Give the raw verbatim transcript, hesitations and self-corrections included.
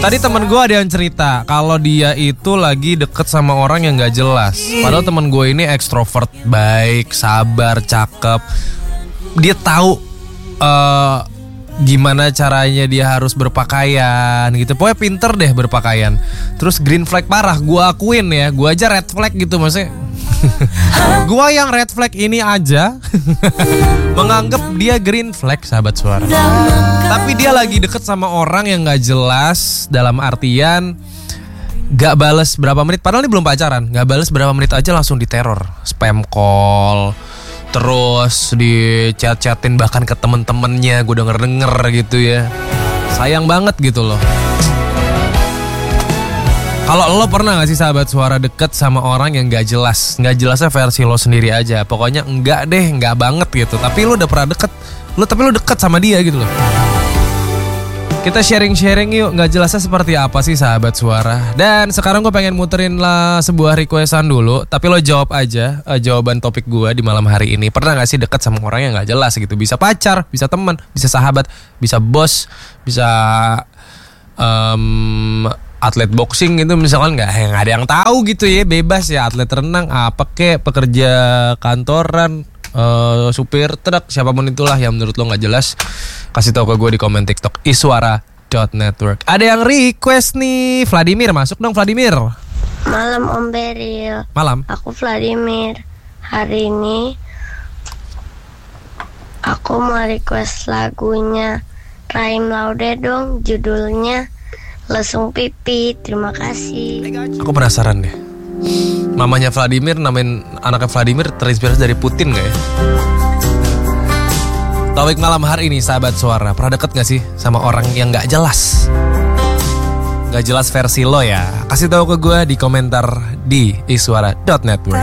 Tadi temen gue ada yang cerita kalau dia itu lagi deket sama orang yang gak jelas. Padahal temen gue ini ekstrovert, baik, sabar, cakep. Dia tahu uh, gimana caranya dia harus berpakaian gitu. Pokoknya pinter deh berpakaian. Terus green flag parah, gue akuin ya. Gue aja red flag gitu maksudnya. Gue yang red flag ini aja menganggap dia green flag, sahabat suara. Tapi dia lagi deket sama orang yang gak jelas. Dalam artian gak bales berapa menit. Padahal ini belum pacaran. Gak bales berapa menit aja langsung diteror. Spam call, terus di chat-chatin bahkan ke temen-temennya. Gue denger-denger gitu ya. Sayang banget gitu loh. Kalau lo pernah gak sih sahabat suara deket sama orang yang gak jelas? Gak jelasnya versi lo sendiri aja. Pokoknya enggak deh, enggak banget gitu. Tapi lo udah pernah deket, lo tapi lo deket sama dia gitu loh. Kita sharing-sharing yuk, gak jelasnya seperti apa sih sahabat suara. Dan sekarang gue pengen muterin lah sebuah requestan dulu. Tapi lo jawab aja uh, jawaban topik gue di malam hari ini. Pernah gak sih deket sama orang yang gak jelas gitu? Bisa pacar, bisa teman, bisa sahabat, bisa bos, bisa um, atlet boxing gitu misalkan. Gak, gak ada yang tahu gitu ya, bebas ya. Atlet renang, apa kek, pekerja kantoran, uh, supir truk, siapapun itulah yang menurut lo gak jelas. Kasih tahu ke gue di komen TikTok iswara dot network. Ada yang request nih, Vladimir, masuk dong Vladimir. Malam Om Beril. Malam. Aku Vladimir. Hari ini aku mau request lagunya Raim Laude dong, judulnya Lesung Pipi. Terima kasih. Aku penasaran deh, mamanya Vladimir namain anaknya Vladimir terinspirasi dari Putin gak ya? Topik malam hari ini sahabat suara, pernah deket gak sih sama orang yang gak jelas? Gak jelas versi lo ya? Kasih tahu ke gue di komentar di iswara dot network.